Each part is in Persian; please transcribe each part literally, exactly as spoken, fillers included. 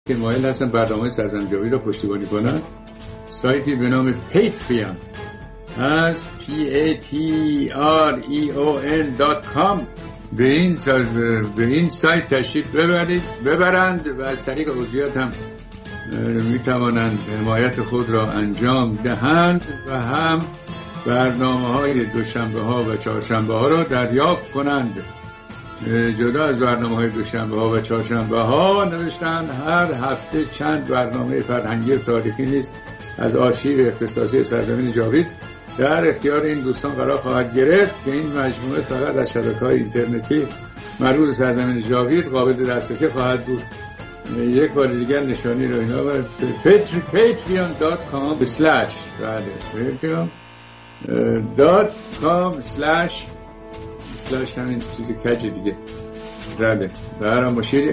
که مایل هستن برنامه سرزمین جاوید را پشتیبانی کنن، سایتی به نام پیتریون از پی ای تی آر ای او ان دات کام به این سایت به این سایت تشریف ببرید ببرند و از طریق عضویت هم می توانند حمایت خود را انجام دهند و هم برنامه های دوشنبه ها و چهارشنبه ها را دریافت کنند. جدا از برنامه های دوشنبه ها و چهارشنبه ها نوشتن هر هفته چند برنامه فرهنگی و تاریخی نیز از آرشیو اختصاصی سرزمین جاوید در اختیار این دوستان قرار خواهد گرفت که این مجموعه فقط از شبکه‌های اینترنتی مربوط به سرزمین جاوید قابل دسترسی خواهد بود. یک بار دیگر نشانی رو اینا بر پیتریون دات کام اسلش بله پیتریون دات کام اسلش اسلش همین چیزی کج دیگه بله برام مشیری.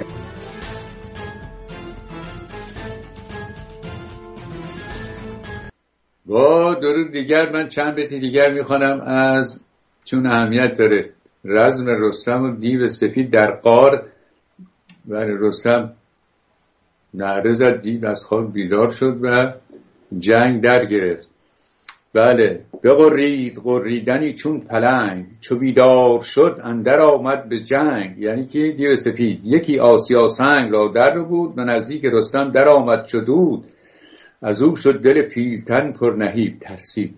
با درود دیگر من چند بیت دیگر میخوانم از چون اهمیت داره. رزم رستم و دیو سفید در غار. بله رستم نعره زد، دیو از خواب بیدار شد و جنگ در گرفت. بله بغرید غریدنی چون پلنگ، چو بیدار شد اندر آمد به جنگ. یعنی که دیو سفید یکی آسیا سنگ را در رو بود و نزدیک رستم در آمد چو دود. از او شد دل پیلتن پر نهیب، ترسید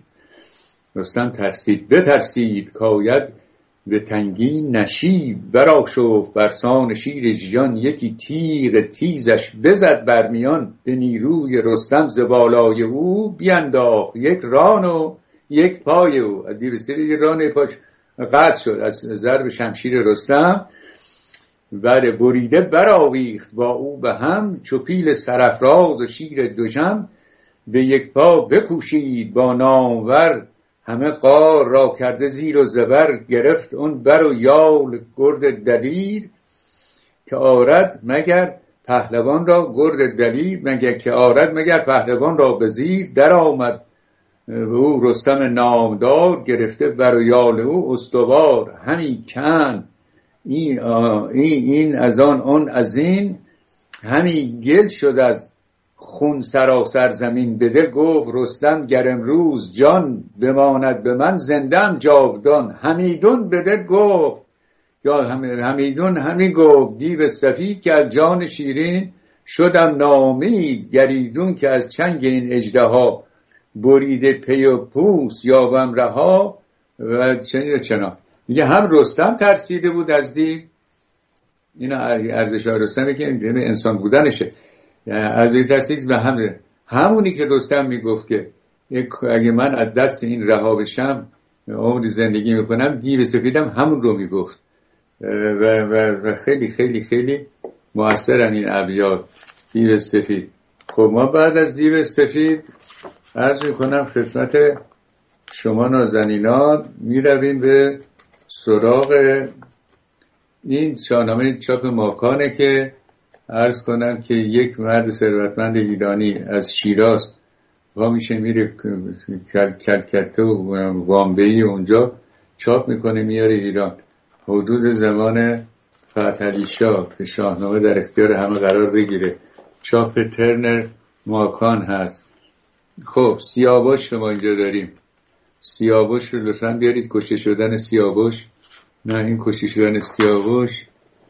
رستم ترسید بترسید کاید به تنگی نشیب. برآشفت برسان شیر ژیان یکی تیغ تیزش بزد برمیان. به نیروی رستم ز بالای او بینداخت یک ران و یک پای او. از دیو سفید ران پاش قطع شد از ضرب شمشیر رستم. بله بریده برآویخت با او به هم، چو پیل سرافراز و شیر دژم. به یک پا بکوشید با نامور، همه غار را کرده زیر و زبر. گرفت اون بر و یال گرد دلیر، که آرد مگر پهلوان را گرد دلیر. مگر که آرد مگر پهلوان را به زیر. در آمد او رستم نامدار، گرفته بر و یال او استوار. همی کن این, این, این از آن آن از این، همی گل شد از خون سراسر زمین. به دل گفت رستم گر امروز جان، بماند به من زندم جاودان. همیدون به دل گفت یا همیدون همی گفت دیو سفید، که از جان شیرین شدم ناامید. گریدون که از چنگ این اژدها، بریده پی و پوست یابم رها. و چنین و چنان میگه هم رستم ترسیده بود از دیو. اینا ارزش های رستمه که انسان بودنشه. از این ترسید و هم همونی که رستم میگفت که اگه من از دست این رها بشم عمری زندگی میکنم، دیو سفیدم همون رو میگفت و, و, و خیلی خیلی خیلی مؤثرن این ابیات دیو سفید. خب ما بعد از دیو سفید عرض میکنم خدمت شما نازنینان میرویم به سراغ این شاهنامه چاپ ماکانه که عرض کنم که یک مرد ثروتمند ایرانی از شیراز وا میشه میره کلکته و وامبئی اونجا چاپ میکنه میاره ایران. حدود زمان فتح علی شاه که شاهنامه در اختیار همه قرار بگیره. چاپ ترنر ماکان هست. خب سیاوش ما اینجا داریم. سیاوش رو لطفاً بیارید. کشته شدن سیاوش. نه این کشته شدن سیاوش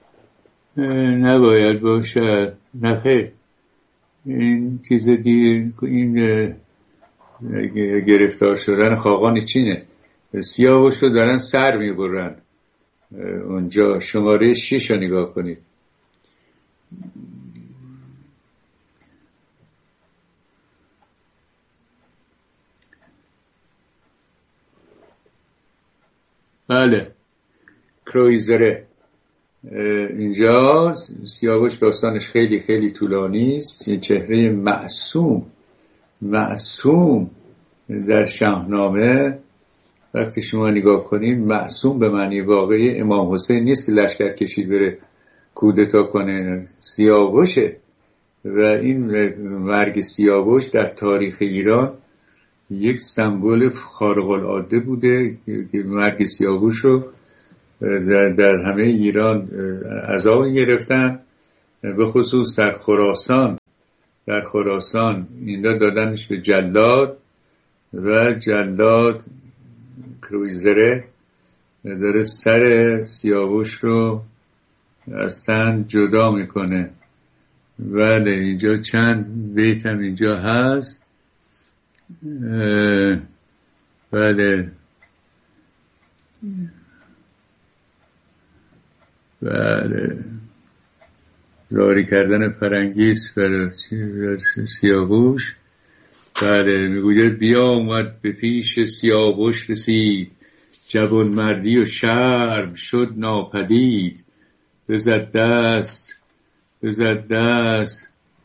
نباید باشد. نه خیر این چیز دیگه. این گرفتار شدن خاقان چینه. سیاوش رو دارن سر میبرن اونجا. شماره شش رو نگاه کنید. بله کرویزره. اینجا سیاوش داستانش خیلی خیلی طولانی است. چهره معصوم معصوم در شاهنامه وقتی شما نگاه کنید، معصوم به معنی واقعی امام حسین نیست که لشکر کشید بره کودتا کنه. سیاوشه و این مرگ سیاوش در تاریخ ایران یک سمبل خارق العاده بوده که مرگ سیاوش رو در, در همه ایران عزا گرفتن، به خصوص در خراسان در خراسان، اینا دادنش به جلاد و جلاد کرویزره داره سر سیاوش رو از تن جدا میکنه. بله اینجا چند بیت هم اینجا هست. بله بله زاری کردن فرنگیس برای سیاوش. بله میگوید بیا اومد به پیش سیاوش رسید، جوان مردی و شرم شد ناپدید. بزد دست بزد دست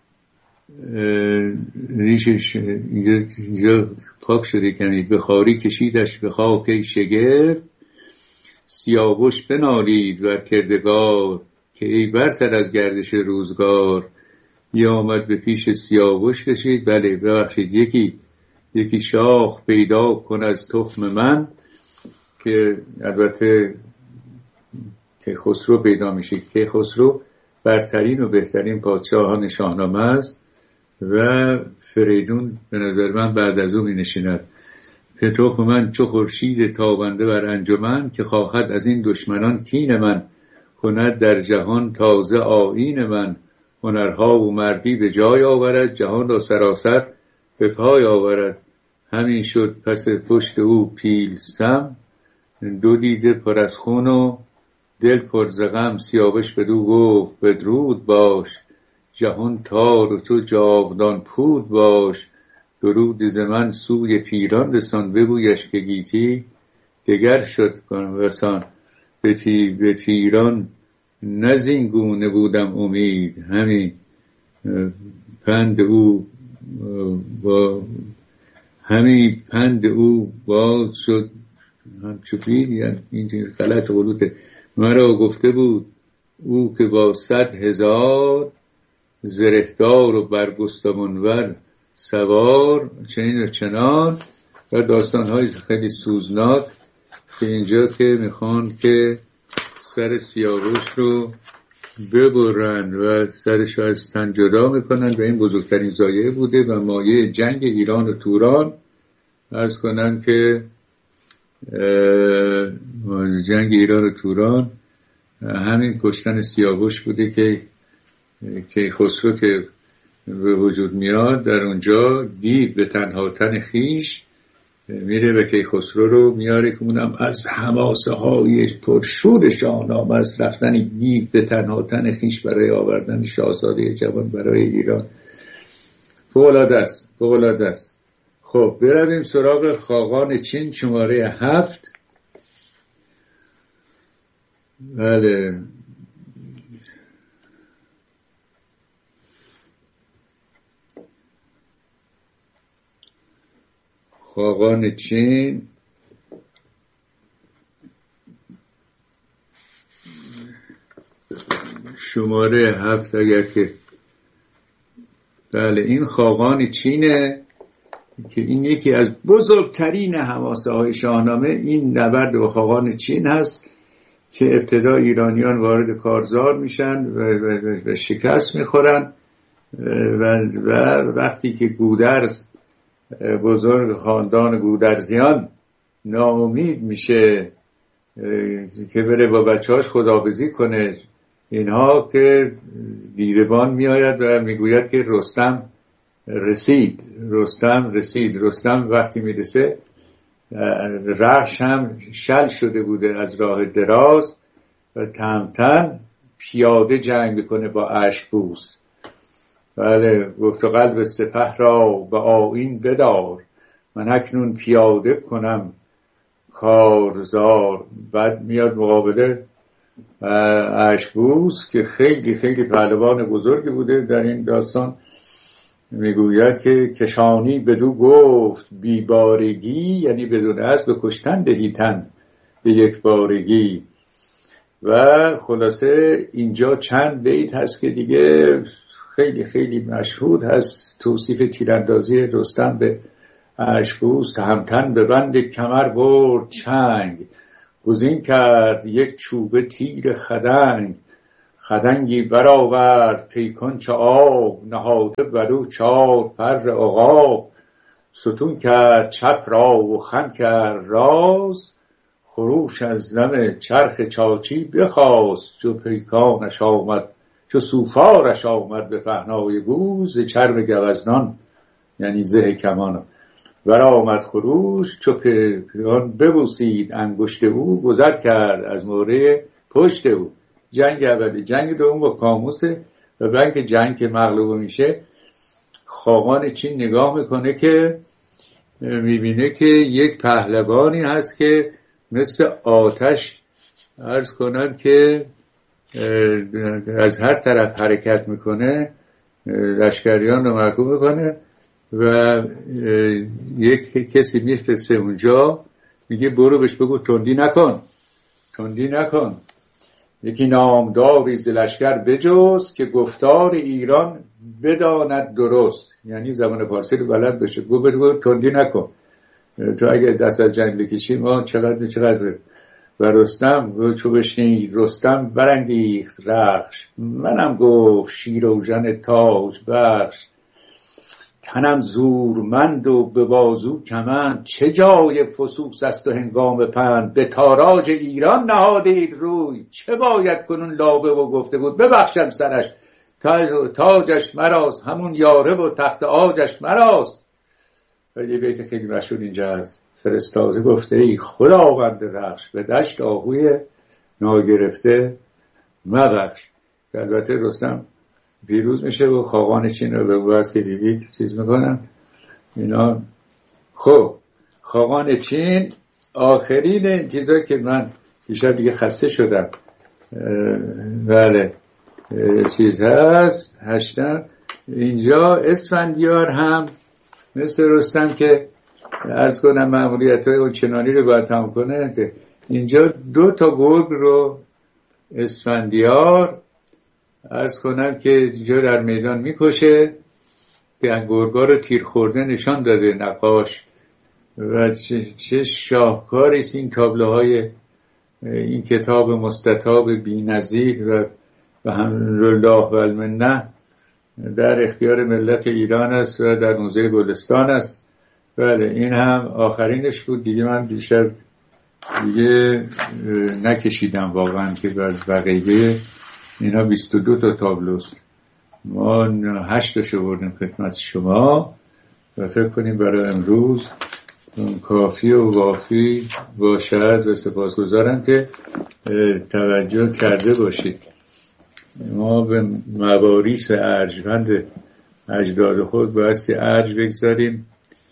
ریشش اینجا پاک شده کمی، به خاری کشیدش به خاک شگرف. سیاوش بنالید بر کردگار، که ای برتر از گردش روزگار. یا آمد به پیش سیاوش رسید. بله ببخشید یکی یکی شاخ پیدا کن از تخم من، که البته که خسرو پیدا میشه. که خسرو برترین و بهترین پادشاهان شاهنامه است و فریدون به نظر من بعد از او می نشیند. که تخم من چو خورشید تابنده بر انجمن، که خواهد از این دشمنان کین من، کند در جهان تازه آیین من. هنرها و مردی به جای آورد، جهان را سراسر به پای آورد. همین شد پس پشت او پیلسم، دو دیده پر از خون و دل پر ز غم. سیاوش بدو گفت بدرود باش، جهان تار و تو جاودان پود باش. درود ز من سوی پیران رسان، بگویش که گیتی دگر شد رسان. به پی به پیران نزین گونه بودم امید، همین پند او با همین پند او باز شد. هم چوبید یعنی این غلط غلوطه. مرا گفته بود او که با صد هزار، زرهدار و برگستوانور سوار. چنین و چنان و داستان‌های خیلی سوزناک که اینجا که میخوان که سر سیاوش رو ببرن و سرش رو از تن جدا میکنن و این بزرگترین ضایعه بوده و مایه جنگ ایران و توران. عرض کنن که جنگ ایران و توران همین کشتن سیاوش بوده که که خسرو که به وجود میاد در اونجا دیو به تنها تن خیش میره و که خسرو رو میاره که اونم از حماسه های پرشور شاهنامه است، رفتن دیو به تنها تن خیش برای آوردن شاهزاده جوان برای ایران. فوق‌العاده است فوق‌العاده است. خب برویم سراغ خاقان چین شماره هفت. بله خاقان چین شماره هفت اگر که بله این خاقان چینه که این یکی از بزرگترین حماسه های شاهنامه. این نبرد با خاقان چین هست که ابتدا ایرانیان وارد کارزار میشن و, و, و شکست میخورن و, و وقتی که گودرز بزرگ خاندان گودرزیان ناامید میشه که بره با بچه‌هاش خداحافظی کنه، اینها که دیربان میآید و میگوید که رستم رسید رستم رسید رستم وقتی میرسه رخش هم شل شده بوده از راه دراز و تهمتن پیاده جنگ میکنه با اشکبوس. بله گفت قلب سپه را به آیین بدار، من اکنون پیاده کنم کارزار. بعد میاد مقابله اشکبوس که خیلی خیلی پهلوان بزرگی بوده در این داستان. میگوید که کشانی بدو گفت بیبارگی، یعنی بدون اسب به کشتن دهی تن به یک بارگی. و خلاصه اینجا چند بیت هست که دیگه خیلی خیلی مشهور هست. توصیف تیراندازی رستم به اشکبوس: تهمتن به بند کمر برد چنگ، گزین کرد یک چوبه تیر خدنگ. خدنگی برآورد پیکان چو آب، نهاده برو چار پر عقاب. ستون کرد چپ را و خم کرد راست، خروش از دم چرخ چاچی بخاست. چو پیکانش آمد چو سوفارش آمد به پهنای گوز، چرم گوزنان یعنی زه کمان برآمد خروش. چو پیکان ببوسید انگشت او، گذر کرد از موره پشت او. جنگ اولی. جنگ دوم با کاموسه و بعد که جنگ که مغلوب میشه، خاقان چین نگاه میکنه که میبینه که یک پهلوانی هست که مثل آتش عرض کنم که از هر طرف حرکت میکنه، لشکریان رو محکوم میکنه و یک کسی میفرسته اونجا، میگه برو بهش بگو تندی نکن تندی نکن. یکی نامداری ز لشکر بجز، که گفتار ایران بداند درست. یعنی زبان پارسی رو بلد بشه. گو بگو تندی نکن، تو اگه دست از جنگ بکشی ما چقدر چقدر. و رستم چو بشنید رستم برانگیخت رخش، منم گفت شیراوژن تاج بخش. تنم زورمند و به بازو کمند، چه جای فسوس است و هنگام پند. به تاراج ایران نهادید روی، چه باید کنون لابه و گفته بود ببخشم سرش. تاج تاجش مراست همون یاره و تخت آجش مراست. ولی بیت خیلی مشهور اینجا هست. فرستاده گفته ای خداوند رخش، به دشت آهوی ناگرفته مبخش. البته رستم پیروز میشه و خاقان چین رو به بوست که دیدید چیز میکنن اینا. خب خاقان چین آخرین چیزایی که من بیشتر دیگه خسته شدم بله چیز هست هشتم. اینجا اسفندیار هم مثل رستم که عرض کنم مأموریت های اون چنانی رو باید تمام کنه. اینجا دو تا گرگ رو اسفندیار عرض کنم که جا در میدان میکشه که گرگا رو تیر خورده نشان داده نقاش و چه شاهکاری است این تابلوهای این کتاب مستطاب بی‌نظیر و و الحمدلله و المنه در اختیار ملت ایران است و در موزه گلستان است. بله این هم آخرینش بود دیگه. من بیشتر دیگه نکشیدم واقعا که بقیه اینا بیست و دو تا تابلوست. ما هشت تاشو بردیم خدمت شما و فکر کنیم برای امروز کافی و وافی باشد و سپاسگزارم که توجه کرده باشید. ما به مواریث ارجمند اجداد خود بایستی ارج بگذاریم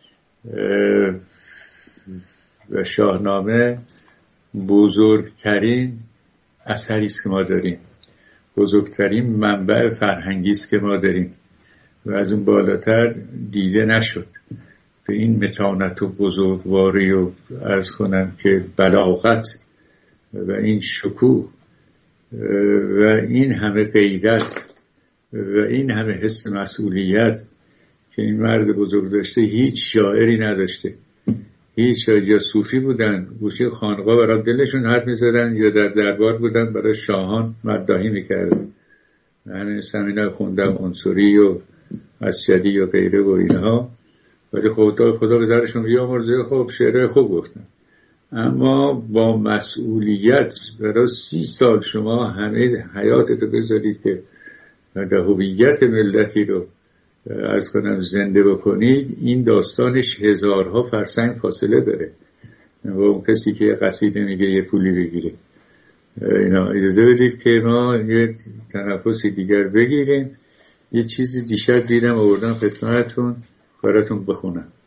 و شاهنامه بزرگترین اثری است که ما داریم، بزرگترین منبع فرهنگی است که ما داریم و از اون بالاتر دیده نشد. به این متانت و بزرگواری و عرض کنم که بلاغت و این شکوه و این همه غیرت و این همه حس مسئولیت که این مرد بزرگ داشته هیچ شاعری نداشته. هیچ شاعر یا صوفی بودن گوشه خانقاه برای دلشون حرف می‌زدن یا در دربار بودن برای شاهان مداحی می‌کردن. من سمینا خوندم عنصری و مسجدی و غیره و اینها، ولی خدا خدا به درشون بیامرزه. خوب شعر خوب گفتن، اما با مسئولیت برای سی سال شما همه حیاتتو بذارید که در هویت ملتی رو عرض کنم زنده بکنید. این داستانش هزارها فرسنگ فاصله داره و اون کسی که قصیده میگه یه پولی بگیره. اینا اجازه بدید که ما یه تنفسی دیگر بگیریم. یه چیزی دیشب دیدم آوردم خدمتتون براتون بخونم.